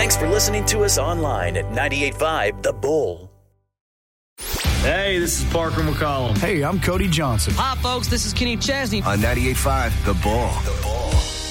Thanks for listening to us online at 98.5 The Bull. Hey, this is Parker McCollum. Hey, I'm Cody Johnson. Hi, folks. This is Kenny Chesney. On 98.5 The Bull.